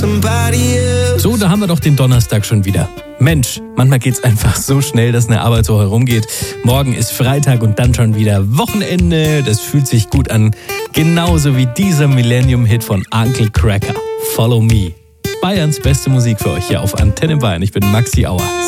So, da haben wir doch den Donnerstag schon wieder. Mensch, manchmal geht's einfach so schnell, dass eine Arbeit so herumgeht. Morgen ist Freitag und dann schon wieder Wochenende. Das fühlt sich gut an. Genauso wie dieser Millennium-Hit von Uncle Cracker. Follow Me. Bayerns beste Musik für euch hier auf Antenne Bayern. Ich bin Maxi Auer.